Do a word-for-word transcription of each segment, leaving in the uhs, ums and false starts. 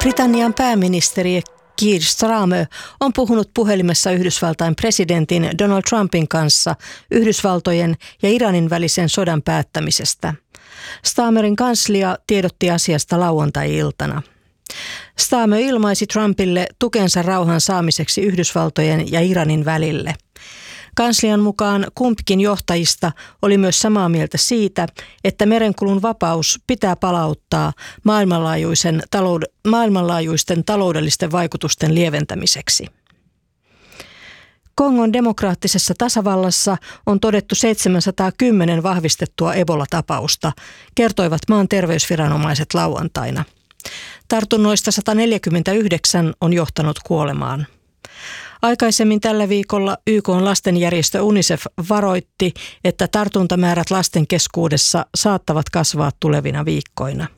Britannian pääministeri Keir Starmer on puhunut puhelimessa Yhdysvaltain presidentin Donald Trumpin kanssa Yhdysvaltojen ja Iranin välisen sodan päättämisestä. Starmerin kanslia tiedotti asiasta lauantai-iltana. Starmer ilmaisi Trumpille tukensa rauhan saamiseksi Yhdysvaltojen ja Iranin välille. Kanslian mukaan kumpikin johtajista oli myös samaa mieltä siitä, että merenkulun vapaus pitää palauttaa maailmanlaajuisen talou- maailmanlaajuisten taloudellisten vaikutusten lieventämiseksi. Kongon demokraattisessa tasavallassa on todettu seitsemänsataakymmenen vahvistettua Ebola-tapausta, kertoivat maan terveysviranomaiset lauantaina. Tartunnoista sata neljäkymmentäyhdeksän on johtanut kuolemaan. Aikaisemmin tällä viikolla Y K:n lastenjärjestö UNICEF varoitti, että tartuntamäärät lasten keskuudessa saattavat kasvaa tulevina viikkoina.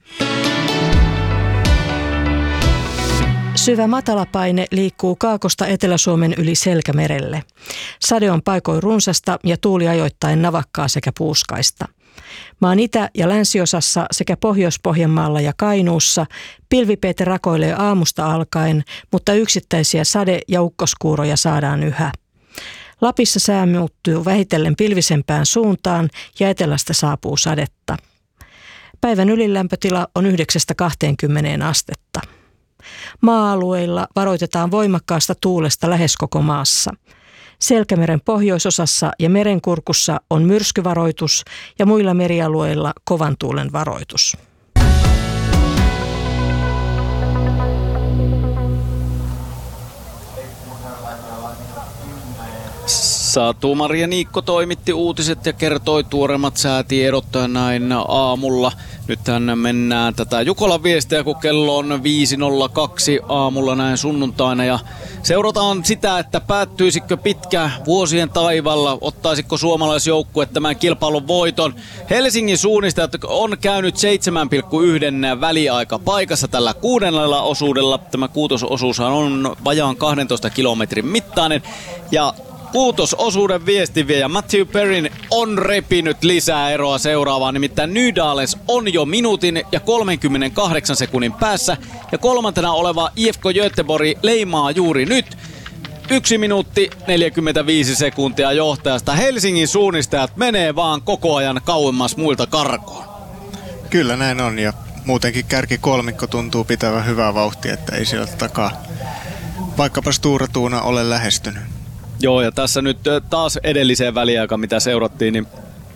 Syvä matalapaine liikkuu Kaakosta Etelä-Suomen yli Selkämerelle. Sade on paikoin runsasta ja tuuli ajoittain navakkaa sekä puuskaista. Maan itä- ja länsiosassa sekä Pohjois-Pohjanmaalla ja Kainuussa pilvipeite rakoilee aamusta alkaen, mutta yksittäisiä sade- ja ukkoskuuroja saadaan yhä. Lapissa sää muuttuu vähitellen pilvisempään suuntaan ja etelästä saapuu sadetta. Päivän ylilämpötila on yhdeksästä kahteenkymmeneen astetta. Maa-alueilla varoitetaan voimakkaasta tuulesta lähes koko maassa. Selkämeren pohjoisosassa ja merenkurkussa on myrskyvaroitus ja muilla merialueilla kovan tuulen varoitus. Satu-Maria Niikko toimitti uutiset ja kertoi tuoreimmat säätiedot näin aamulla. Nythän mennään tätä Jukolan viestiä, kun kello on viisi nolla kaksi aamulla näin sunnuntaina. Ja seurataan sitä, että päättyisikö pitkä vuosien taivalla, ottaisiko suomalaisjoukkue tämän kilpailun voiton. Helsingin suunnistajat on käynyt seitsemän pilkku yksi väliaika paikassa tällä kuudennella osuudella. Tämä kuutososuushan on vajaan kahdentoista kilometrin mittainen. Ja kuutososuuden viestiviejä Matthew Perrin on repinyt lisää eroa seuraavaan, nimittäin Nydales on jo minuutin ja kolmenkymmenenkahdeksan sekunnin päässä ja kolmantena oleva I F K Göteborg leimaa juuri nyt. Yksi minuutti neljäkymmentäviisi sekuntia johtajasta. Helsingin suunnistajat menee vaan koko ajan kauemmas muilta karkoon. Kyllä näin on ja muutenkin kärkikolmikko tuntuu pitävän hyvää vauhtia, että ei sieltä takaa vaikkapa Stora Tuuna ole lähestynyt. Joo, ja tässä nyt taas edelliseen väliaikaan, mitä seurattiin, niin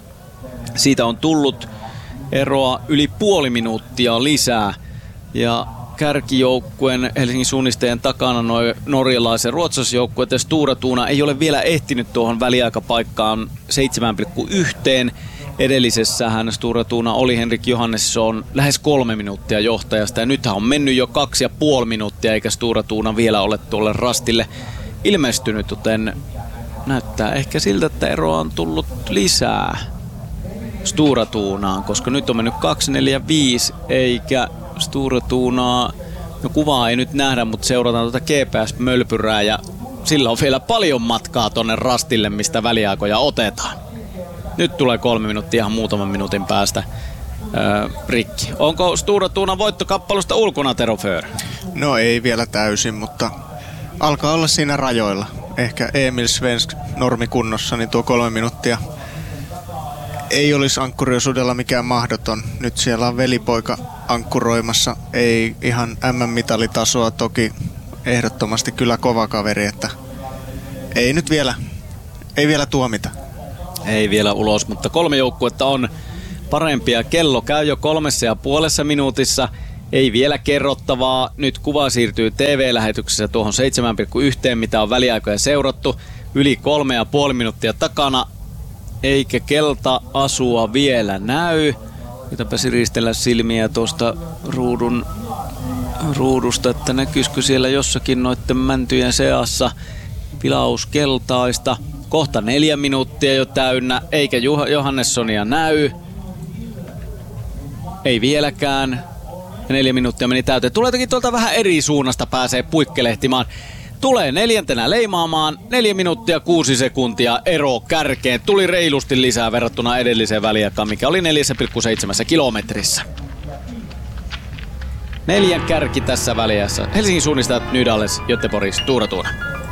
siitä on tullut eroa yli puoli minuuttia lisää. Ja kärkijoukkueen Helsingin suunnistajien takana noin norjalaisen ruotsalaisjoukkueen ja Stora Tuuna ei ole vielä ehtinyt tuohon väliaikapaikkaan seitsemän pilkku yksi. Edellisessähän Stora Tuuna oli Henrik Johannesson lähes kolme minuuttia johtajasta ja nythän on mennyt jo kaksi ja puoli minuuttia eikä Stora Tuuna vielä ole tuolle rastille ilmestynyt, joten näyttää ehkä siltä, että eroa on tullut lisää Stora Tuunaan, koska nyt on mennyt kaksi neljä viisi eikä Stora Tuunaa, no kuvaa ei nyt nähdä, mutta seurataan tuota G P S-mölpyrää ja sillä on vielä paljon matkaa tonne rastille, mistä väliaikoja otetaan. Nyt tulee kolme minuuttia ihan muutaman minuutin päästä öö, rikki. Onko Stora Tuunan voittokappaleesta ulkona, Tero Föhr? No ei vielä täysin, mutta alkaa olla siinä rajoilla. Ehkä Emil Svensk normikunnossa, niin tuo kolme minuuttia ei olisi ankkuriosuudella mikään mahdoton. Nyt siellä on velipoika ankkuroimassa. Ei ihan M M-mitalitasoa, toki ehdottomasti kyllä kova kaveri, että ei nyt vielä, ei vielä tuomita. Ei vielä ulos, mutta kolme joukkuetta on parempia. Kello käy jo kolmessa ja puolessa minuutissa. Ei vielä kerrottavaa. Nyt kuva siirtyy T V-lähetyksessä tuohon seitsemän pilkku yksi, mitä on väliaikoja seurattu. Yli kolme ja puoli minuuttia takana. Eikä kelta-asua vielä näy. Yritäpä siristellä silmiä tuosta ruudun, ruudusta, että näkyisikö siellä jossakin noitten mäntyjen seassa pilaus keltaista. Kohta neljä minuuttia jo täynnä, eikä Johannessonia näy. Ei vieläkään. Neljä minuuttia meni täyteen. Tulee jotenkin tuolta vähän eri suunnasta pääsee puikkelehtimaan. Tulee neljäntenä leimaamaan. Neljä minuuttia kuusi sekuntia ero kärkeen. Tuli reilusti lisää verrattuna edelliseen väliaikaan, mikä oli neljä pilkku seitsemän kilometrissä. Neljän kärki tässä väliässä. Helsingin suunnistajat Nydales, Göteborgs, Tuura Tuuna.